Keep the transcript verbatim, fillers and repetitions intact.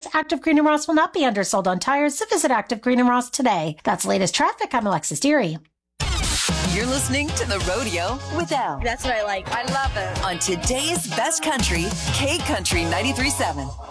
Active Green and Ross will not be undersold on tires, so visit Active Green and Ross today. That's the latest traffic. I'm Alexis Deary. You're listening to The Rodeo with Elle. That's what I like. I love it. On today's best country, K Country ninety-three point seven.